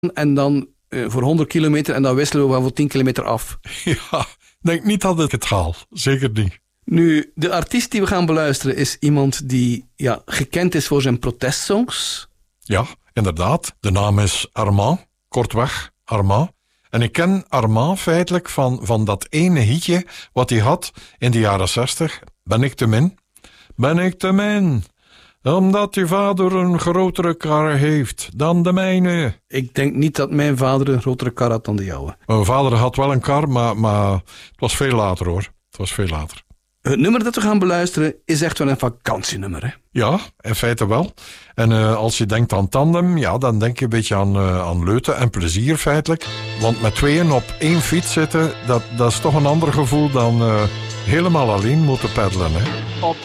en dan voor 100 kilometer en dan wisselen we wel voor 10 kilometer af. Ja, denk niet dat ik het haal. Zeker niet. Nu, de artiest die we gaan beluisteren is iemand die gekend is voor zijn protestsongs. Ja, inderdaad. De naam is Armand, kortweg Armand. En ik ken Armand feitelijk van dat ene hitje wat hij had in de jaren 60. Ben ik te min? Ben ik te min? Omdat uw vader een grotere kar heeft dan de mijne. Ik denk niet dat mijn vader een grotere kar had dan de jouwe. Mijn vader had wel een kar, maar het was veel later hoor. Het was veel later. Het nummer dat we gaan beluisteren is echt wel een vakantienummer, hè? Ja, in feite wel. En als je denkt aan tandem, ja, dan denk je een beetje aan leuten en plezier feitelijk. Want met tweeën op één fiets zitten, dat is toch een ander gevoel dan helemaal alleen moeten peddelen, hè?